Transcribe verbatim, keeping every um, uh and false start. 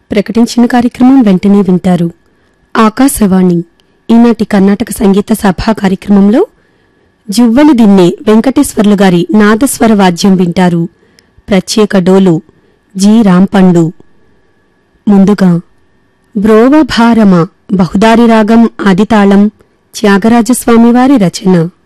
ప్రకటించిన కార్యక్రమం వెంటనే వింటారు. ఆకాశవాణి ఈనాటి కర్ణాటక సంగీత సభా కార్యక్రమంలో జువ్వలి దిన్నే వెంకటేశ్వర్లు గారి నాదస్వర వాద్యం వింటారు. ప్రత్యేక డోలు జి రాంపండు. ముందుగా బ్రోవభారమ బహుదారి రాగం ఆదితాళం త్యాగరాజస్వామివారి రచన.